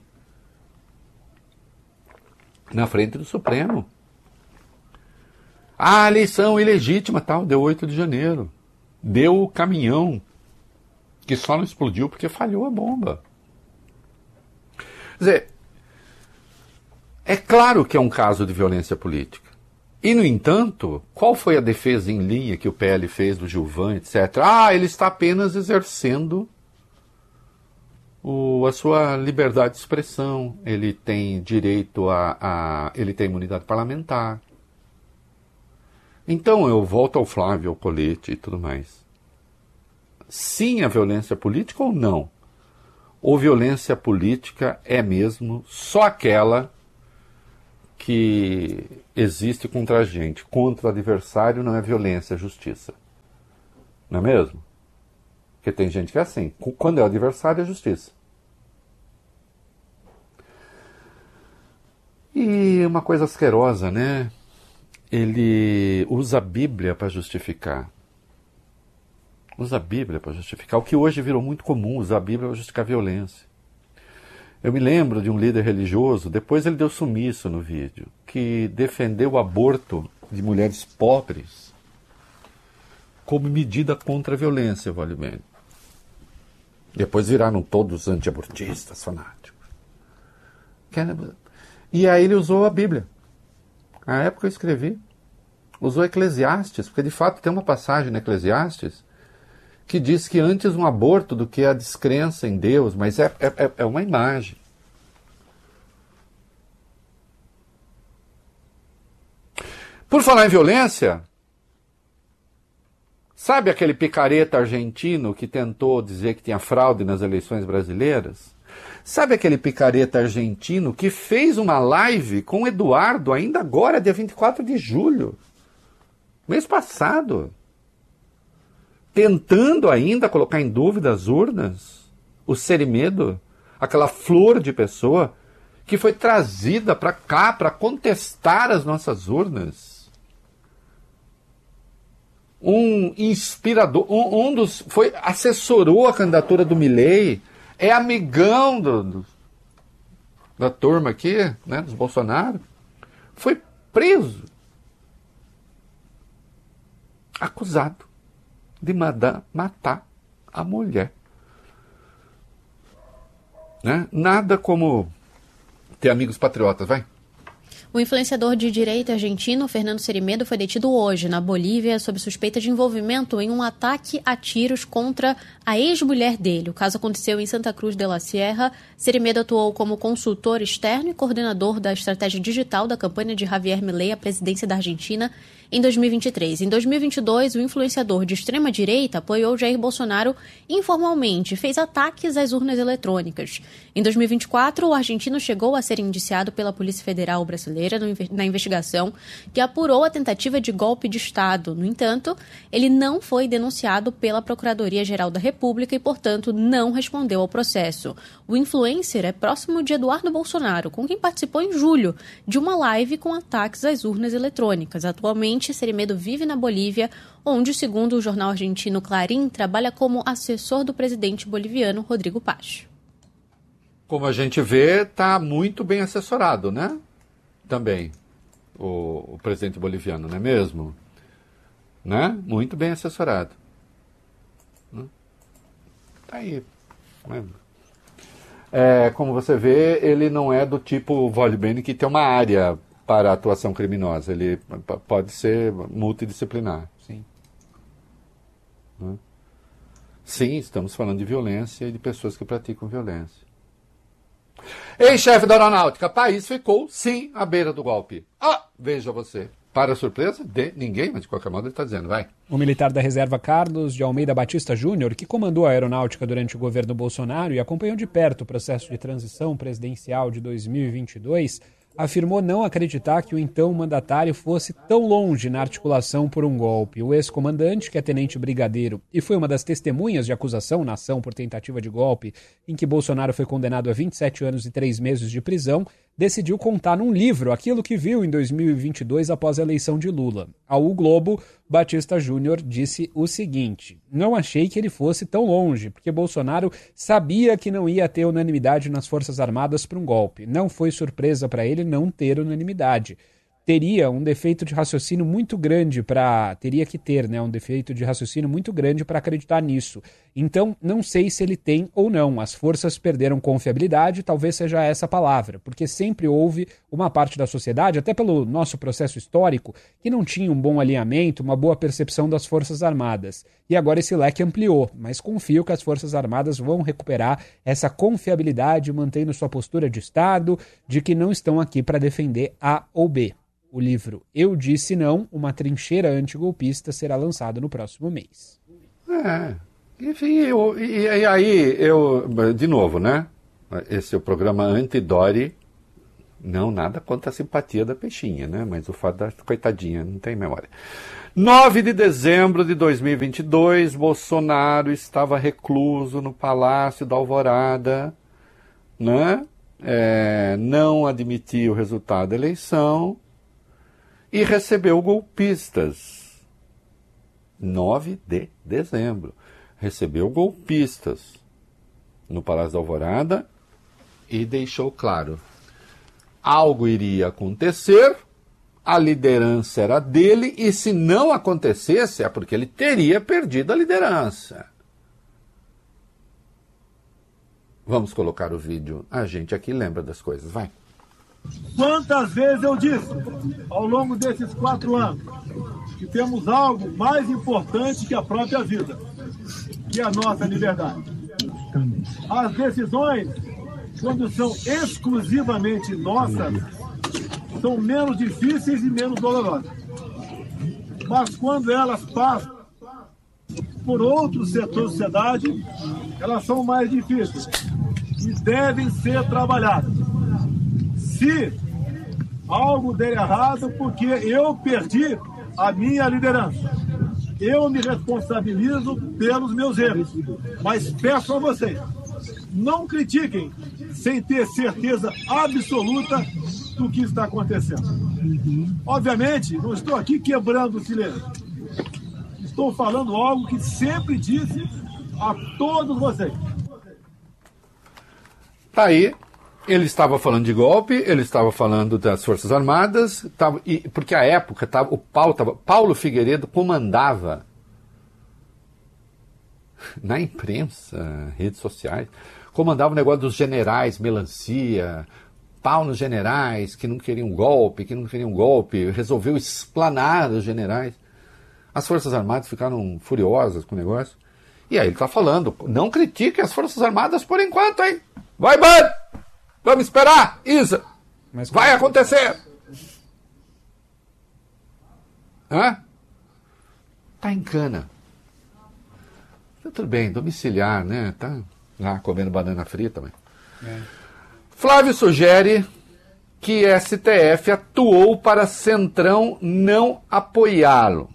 na frente do Supremo. A eleição ilegítima, tal, deu 8 de janeiro. Deu o caminhão, que só não explodiu porque falhou a bomba. Quer dizer, é claro que é um caso de violência política. E, no entanto, qual foi a defesa em linha que o PL fez do Gilvan, etc.? Ele está apenas exercendo a sua liberdade de expressão. Ele tem direito ele tem imunidade parlamentar. Então, eu volto ao Flávio, ao Colete e tudo mais. Sim, a violência política ou não? Ou violência política é mesmo só aquela que existe contra a gente? Contra o adversário não é violência, é justiça. Não é mesmo? Porque tem gente que é assim. Quando é o adversário, é justiça. E uma coisa asquerosa, né? Ele usa a Bíblia para justificar. Usa a Bíblia para justificar. O que hoje virou muito comum, usar a Bíblia para justificar a violência. Eu me lembro de um líder religioso, depois ele deu sumiço no vídeo, que defendeu o aborto de mulheres pobres como medida contra a violência, vale bem. Depois viraram todos antiabortistas, fanáticos. E aí ele usou a Bíblia. Na época eu escrevi. Usou Eclesiastes, porque de fato tem uma passagem no Eclesiastes que diz que antes um aborto do que a descrença em Deus, mas é uma imagem. Por falar em violência, sabe aquele picareta argentino que tentou dizer que tinha fraude nas eleições brasileiras? Sabe aquele picareta argentino que fez uma live com o Eduardo ainda agora, dia 24 de julho, mês passado, tentando ainda colocar em dúvida as urnas, o Cerimedo, aquela flor de pessoa que foi trazida para cá para contestar as nossas urnas? Um inspirador, assessorou a candidatura do Milei, é amigão da turma aqui, né, dos Bolsonaro, foi preso, acusado de matar a mulher. Né? Nada como ter amigos patriotas, vai. O influenciador de direita argentino Fernando Cerimedo foi detido hoje na Bolívia sob suspeita de envolvimento em um ataque a tiros contra a ex-mulher dele. O caso aconteceu em Santa Cruz de la Sierra. Cerimedo atuou como consultor externo e coordenador da estratégia digital da campanha de Javier Milei à presidência da Argentina em 2023. Em 2022, o influenciador de extrema-direita apoiou Jair Bolsonaro informalmente e fez ataques às urnas eletrônicas. Em 2024, o argentino chegou a ser indiciado pela Polícia Federal brasileira na investigação que apurou a tentativa de golpe de Estado. No entanto, ele não foi denunciado pela Procuradoria-Geral da República e, portanto, não respondeu ao processo. O influencer é próximo de Eduardo Bolsonaro, com quem participou em julho de uma live com ataques às urnas eletrônicas. Atualmente, Cerimedo vive na Bolívia, onde, segundo o jornal argentino Clarín, trabalha como assessor do presidente boliviano Rodrigo Paz. Como a gente vê, está muito bem assessorado, né? Também, o presidente boliviano, não é mesmo? Né? Muito bem assessorado. Tá aí. Como você vê, ele não é do tipo Volbene que tem uma área para a atuação criminosa. Ele pode ser multidisciplinar. Sim. Sim, estamos falando de violência e de pessoas que praticam violência. Ex-chefe da Aeronáutica, país ficou, sim, à beira do golpe. Veja você. Para a surpresa de ninguém, mas de qualquer modo ele está dizendo, vai. O militar da reserva Carlos de Almeida Batista Júnior, que comandou a aeronáutica durante o governo Bolsonaro e acompanhou de perto o processo de transição presidencial de 2022, afirmou não acreditar que o então mandatário fosse tão longe na articulação por um golpe. O ex-comandante, que é tenente brigadeiro e foi uma das testemunhas de acusação na ação por tentativa de golpe, em que Bolsonaro foi condenado a 27 anos e 3 meses de prisão, decidiu contar num livro aquilo que viu em 2022 após a eleição de Lula. Ao O Globo, Batista Júnior disse o seguinte: não achei que ele fosse tão longe, porque Bolsonaro sabia que não ia ter unanimidade nas Forças Armadas para um golpe. Não foi surpresa para ele não ter unanimidade. Teria um defeito de raciocínio muito grande um defeito de raciocínio muito grande para acreditar nisso. Então, não sei se ele tem ou não. As forças perderam confiabilidade, talvez seja essa a palavra, porque sempre houve uma parte da sociedade, até pelo nosso processo histórico, que não tinha um bom alinhamento, uma boa percepção das Forças Armadas. E agora esse leque ampliou, mas confio que as Forças Armadas vão recuperar essa confiabilidade, mantendo sua postura de Estado, de que não estão aqui para defender A ou B. O livro Eu Disse Não, uma trincheira antigolpista, será lançado no próximo mês. Enfim, e aí, de novo, né? Esse é o programa Antidori. Não, nada contra a simpatia da peixinha, né? Mas o fato da coitadinha, não tem memória. 9 de dezembro de 2022, Bolsonaro estava recluso no Palácio da Alvorada, né? Não admitia o resultado da eleição e recebeu golpistas. 9 de dezembro. Recebeu golpistas no Palácio da Alvorada e deixou claro: algo iria acontecer, a liderança era dele, e se não acontecesse é porque ele teria perdido a liderança. Vamos colocar o vídeo. A gente aqui lembra das coisas. Vai. Quantas vezes eu disse, ao longo desses 4 anos, que temos algo mais importante que a própria vida, que é a nossa liberdade. As decisões, quando são exclusivamente nossas, são menos difíceis e menos dolorosas. Mas quando elas passam por outros setores da sociedade, elas são mais difíceis e devem ser trabalhadas. Se algo der errado, porque eu perdi a minha liderança, eu me responsabilizo pelos meus erros, mas peço a vocês, não critiquem sem ter certeza absoluta do que está acontecendo. Obviamente, não estou aqui quebrando o silêncio. Estou falando algo que sempre disse a todos vocês. Tá aí, ele estava falando de golpe, ele estava falando das Forças Armadas, porque à época Paulo Figueiredo comandava na imprensa, redes sociais, comandava o negócio dos generais, melancia, pau nos generais, que não queriam golpe, resolveu explanar os generais. As Forças Armadas ficaram furiosas com o negócio. E aí ele está falando, não critique as Forças Armadas por enquanto, hein? Vai, mano! Vamos esperar, Isa! Mas vai acontecer! Hã? Tá em cana. Tudo bem, domiciliar, né? Tá lá comendo banana frita, mas... Flávio sugere que STF atuou para Centrão não apoiá-lo.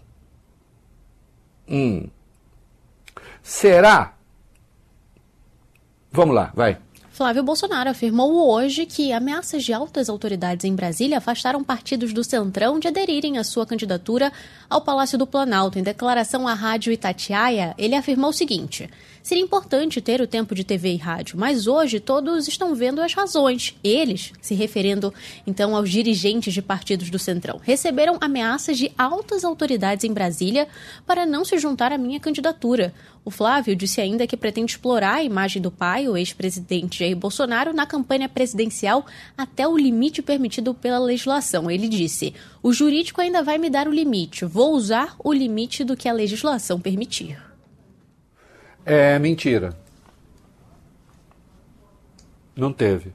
Será? Vamos lá, vai. Flávio Bolsonaro afirmou hoje que ameaças de altas autoridades em Brasília afastaram partidos do Centrão de aderirem à sua candidatura ao Palácio do Planalto. Em declaração à Rádio Itatiaia, ele afirmou o seguinte: seria importante ter o tempo de TV e rádio, mas hoje todos estão vendo as razões. Eles, se referindo então aos dirigentes de partidos do Centrão, receberam ameaças de altas autoridades em Brasília para não se juntar à minha candidatura. O Flávio disse ainda que pretende explorar a imagem do pai, o ex-presidente Jair Bolsonaro, na campanha presidencial até o limite permitido pela legislação. Ele disse: o jurídico ainda vai me dar o limite, vou usar o limite do que a legislação permitir. É mentira. Não teve.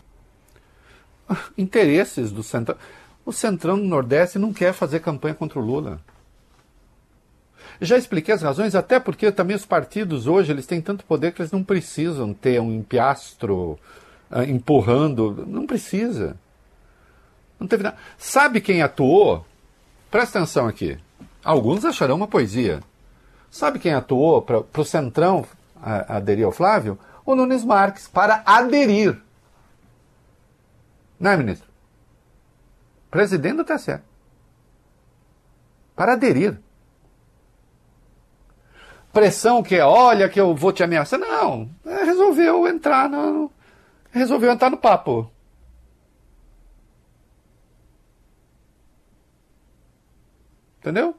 Interesses do Centrão. O Centrão do Nordeste não quer fazer campanha contra o Lula. Já expliquei as razões, até porque também os partidos hoje eles têm tanto poder que eles não precisam ter um empiastro empurrando. Não precisa. Não teve nada. Sabe quem atuou? Presta atenção aqui. Alguns acharão uma poesia. Sabe quem atuou para o Centrão aderir ao Flávio? O Nunes Marques, para aderir. Não é, ministro? Presidente do TSE. Para aderir. Pressão que é, olha que eu vou te ameaçar. Não, resolveu entrar no papo. Entendeu?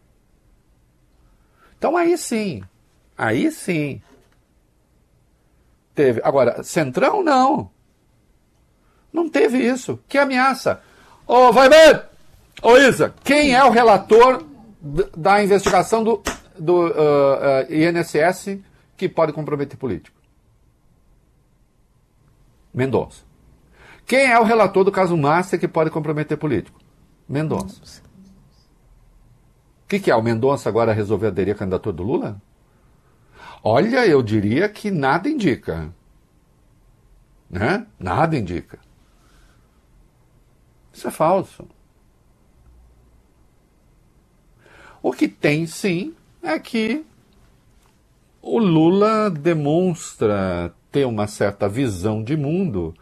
Então aí sim teve. Agora, Centrão não teve isso. Que ameaça? Vai ver! Isa, quem é o relator da investigação do INSS que pode comprometer político? Mendonça. Quem é o relator do caso Master que pode comprometer político? Mendonça. O que é? O Mendonça agora resolveu aderir à candidatura do Lula? Olha, eu diria que nada indica. Né? Nada indica. Isso é falso. O que tem, sim, é que o Lula demonstra ter uma certa visão de mundo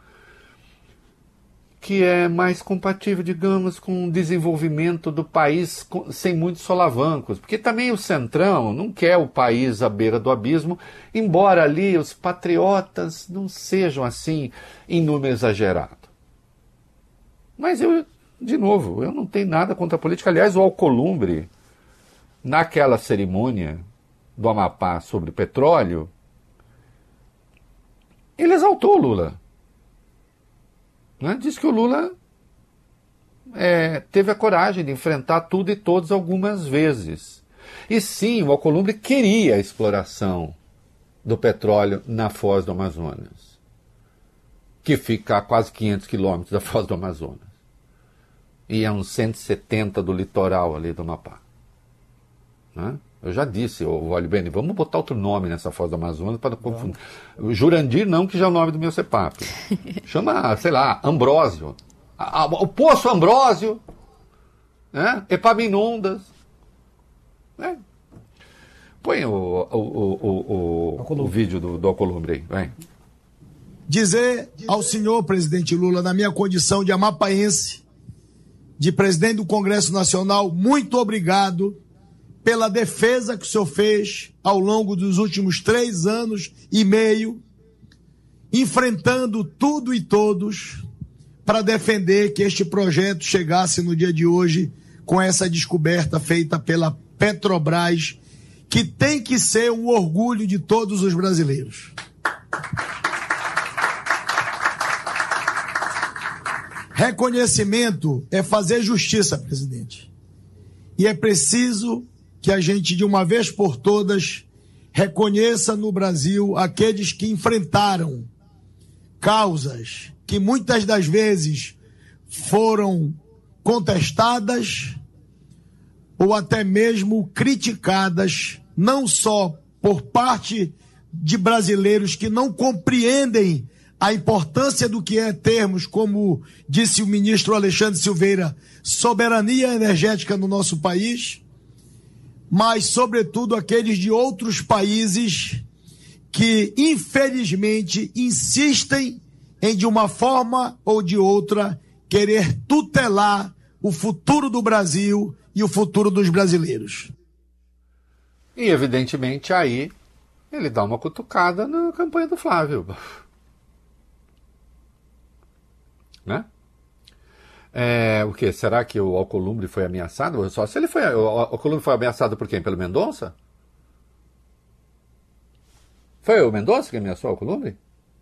que é mais compatível, digamos, com o desenvolvimento do país sem muitos solavancos. Porque também o Centrão não quer o país à beira do abismo, embora ali os patriotas não sejam assim em número exagerado. Mas eu não tenho nada contra a política. Aliás, o Alcolumbre, naquela cerimônia do Amapá sobre petróleo, Ele exaltou o Lula. Né? Diz que o Lula teve a coragem de enfrentar tudo e todos algumas vezes. E sim, o Alcolumbre queria a exploração do petróleo na Foz do Amazonas, que fica a quase 500 quilômetros da Foz do Amazonas. E é uns 170 do litoral ali do Amapá. Né? Eu já disse, olha bem, vamos botar outro nome nessa Foz do Amazonas para confundir. Jurandir não, que já é o nome do meu CEPAP. Chama, sei lá, Ambrósio. O Poço Ambrósio, né? Epaminondas. Né? Põe o vídeo do Alcolumbre aí. Vai. Dizer ao senhor presidente Lula, na minha condição de amapaense, de presidente do Congresso Nacional, muito obrigado pela defesa que o senhor fez ao longo dos últimos 3 anos e meio, enfrentando tudo e todos para defender que este projeto chegasse no dia de hoje com essa descoberta feita pela Petrobras, que tem que ser um orgulho de todos os brasileiros. Reconhecimento é fazer justiça, presidente. E é preciso que a gente, de uma vez por todas, reconheça no Brasil aqueles que enfrentaram causas que muitas das vezes foram contestadas ou até mesmo criticadas, não só por parte de brasileiros que não compreendem a importância do que é termos, como disse o ministro Alexandre Silveira, soberania energética no nosso país, mas, sobretudo, aqueles de outros países que, infelizmente, insistem em, de uma forma ou de outra, querer tutelar o futuro do Brasil e o futuro dos brasileiros. E, evidentemente, aí ele dá uma cutucada na campanha do Flávio. Né? O que? Será que o Alcolumbre foi ameaçado? Só se ele foi. O Alcolumbre foi ameaçado por quem? Pelo Mendonça? Foi o Mendonça que ameaçou o Alcolumbre?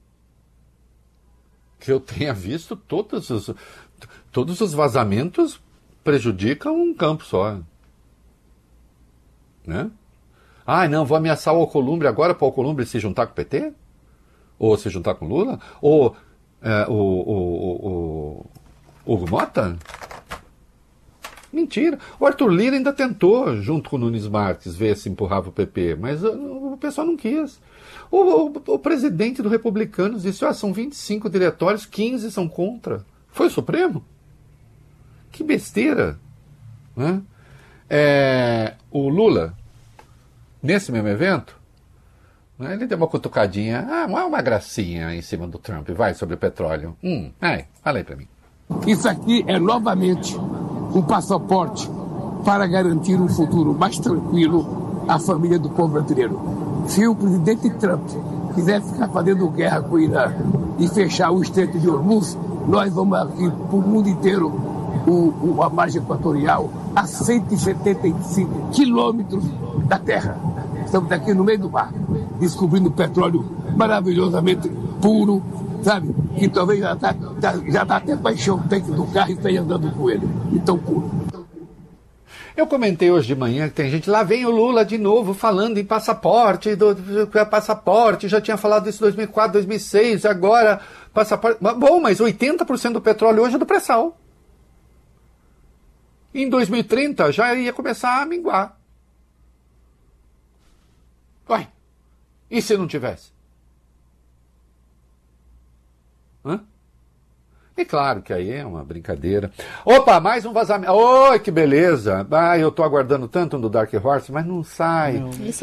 Que eu tenha visto, todos os vazamentos prejudicam um campo só. Né? Não, vou ameaçar o Alcolumbre agora para o Alcolumbre se juntar com o PT? Ou se juntar com o Lula? Ou o Hugo Mota? Mentira. O Arthur Lira ainda tentou, junto com o Nunes Marques, ver se empurrava o PP, mas o pessoal não quis. O presidente do Republicanos disse, são 25 diretórios, 15 são contra. Foi o Supremo? Que besteira. Né? O Lula, nesse mesmo evento, ele deu uma cutucadinha, uma gracinha em cima do Trump, vai, sobre o petróleo. Fala aí pra mim. Isso aqui é novamente um passaporte para garantir um futuro mais tranquilo à família do povo brasileiro. Se o presidente Trump quiser ficar fazendo guerra com o Irã e fechar o Estreito de Hormuz, nós vamos aqui para o mundo inteiro a margem equatorial a 175 quilômetros da terra. Estamos aqui no meio do mar, descobrindo petróleo maravilhosamente puro, sabe? Que talvez já dá até para encher o tanque do carro e sair andando com ele. Então, puro. Eu comentei hoje de manhã que tem gente, lá vem o Lula de novo falando em passaporte, passaporte, já tinha falado isso em 2004, 2006, agora passaporte. Bom, mas 80% do petróleo hoje é do pré-sal. Em 2030 já ia começar a minguar. Ué, e se não tivesse? E claro que aí é uma brincadeira. Opa, mais um vazamento. Oi, que beleza. Eu tô aguardando tanto no Dark Horse, mas não sai. Não.